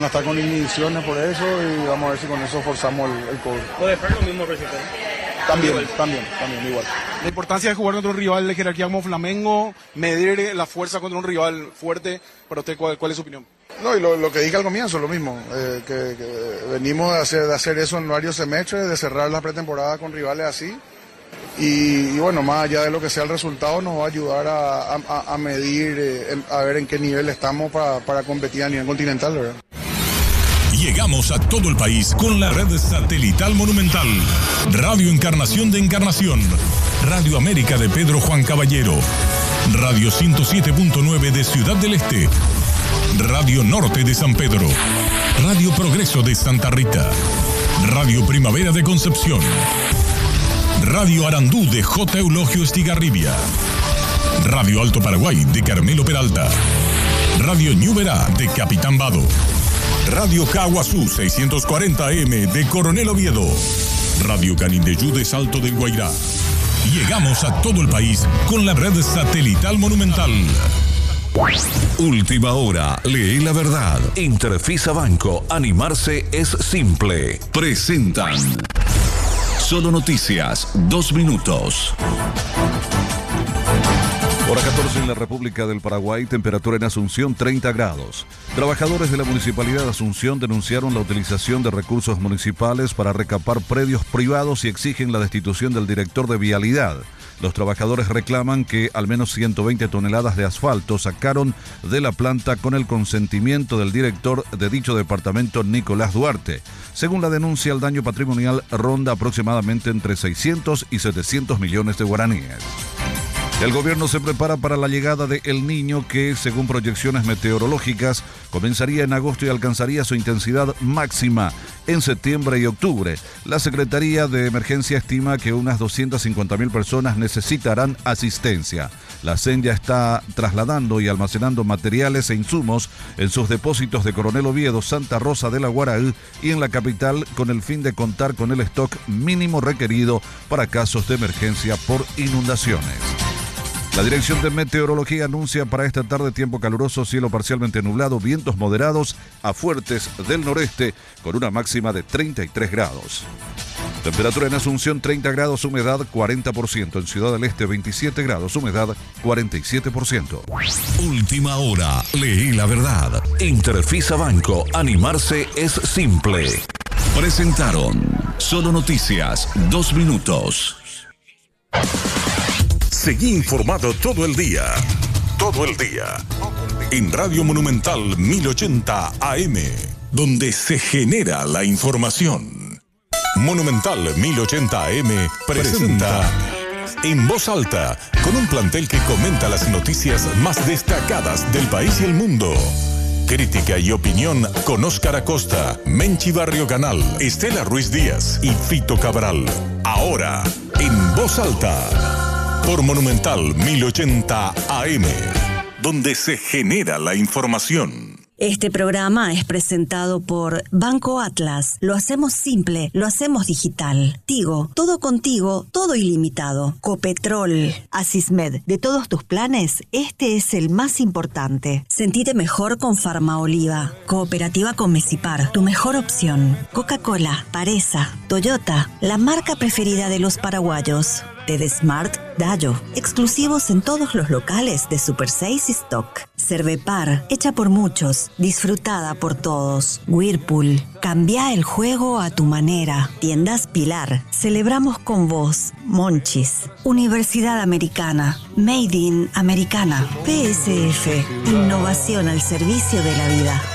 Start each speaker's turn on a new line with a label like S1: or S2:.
S1: Está con inhibiciones por eso y vamos a ver si con eso forzamos el cobro.
S2: ¿Puede ser lo mismo recién?
S1: También, igual.
S3: La importancia de jugar contra un rival de jerarquía como Flamengo, medir la fuerza contra un rival fuerte. Para usted, ¿cuál es su opinión?
S1: No, y lo que dije al comienzo, lo mismo. Que venimos de hacer eso en varios semestres, de cerrar la pretemporada con rivales así. Y bueno, más allá de lo que sea el resultado, nos va a ayudar a medir, a ver en qué nivel estamos para competir a nivel continental, ¿verdad?
S4: Llegamos a todo el país con la red satelital Monumental. Radio Encarnación de Encarnación. Radio América de Pedro Juan Caballero. Radio 107.9 de Ciudad del Este. Radio Norte de San Pedro. Radio Progreso de Santa Rita. Radio Primavera de Concepción. Radio Arandú de J. Eulogio Estigarribia. Radio Alto Paraguay de Carmelo Peralta. Radio Ñuberá de Capitán Vado. Radio Caguazú 640M de Coronel Oviedo. Radio Canindeyú de Salto del Guairá. Llegamos a todo el país con la red satelital Monumental.
S5: Última hora, lee la verdad. Interfisa Banco, animarse es simple. Presentan Solo Noticias, 2 minutos. Hora 14 en la República del Paraguay, temperatura en Asunción 30 grados. Trabajadores de la Municipalidad de Asunción denunciaron la utilización de recursos municipales para recapar predios privados y exigen la destitución del director de Vialidad. Los trabajadores reclaman que al menos 120 toneladas de asfalto sacaron de la planta con el consentimiento del director de dicho departamento, Nicolás Duarte. Según la denuncia, el daño patrimonial ronda aproximadamente entre 600 y 700 millones de guaraníes. El gobierno se prepara para la llegada de El Niño, que, según proyecciones meteorológicas, comenzaría en agosto y alcanzaría su intensidad máxima en septiembre y octubre. La Secretaría de Emergencia estima que unas 250.000 personas necesitarán asistencia. La CEN ya está trasladando y almacenando materiales e insumos en sus depósitos de Coronel Oviedo, Santa Rosa de la Guaraí y en la capital, con el fin de contar con el stock mínimo requerido para casos de emergencia por inundaciones. La Dirección de Meteorología anuncia para esta tarde tiempo caluroso, cielo parcialmente nublado, vientos moderados a fuertes del noreste, con una máxima de 33 grados. Temperatura en Asunción 30 grados, humedad 40%. En Ciudad del Este 27 grados, humedad 47%. Última hora, lee la verdad. Interfisa Banco, animarse es simple. Presentaron Solo Noticias, 2 minutos.
S4: Seguí informado todo el día. En Radio Monumental 1080 AM, donde se genera la información. Monumental 1080 AM presenta En Voz Alta, con un plantel que comenta las noticias más destacadas del país y el mundo. Crítica y opinión con Óscar Acosta, Menchi Barrio Canal, Estela Ruiz Díaz y Fito Cabral. Ahora, En Voz Alta, por Monumental 1080 AM, donde se genera la información.
S6: Este programa es presentado por Banco Atlas. Lo hacemos simple, lo hacemos digital. Tigo, todo contigo, todo ilimitado. Copetrol. Asismed, de todos tus planes, este es el más importante. Sentite mejor con Farmaoliva. Cooperativa con Mesipar, tu mejor opción. Coca-Cola, Paresa, Toyota, la marca preferida de los paraguayos. TEDsmart, Dayo, exclusivos en todos los locales de Super 6 y Stock. Cervepar, hecha por muchos, disfrutada por todos. Whirlpool, cambia el juego a tu manera. Tiendas Pilar, celebramos con vos. Monchis, Universidad Americana, Made in Americana. PSF, innovación al servicio de la vida.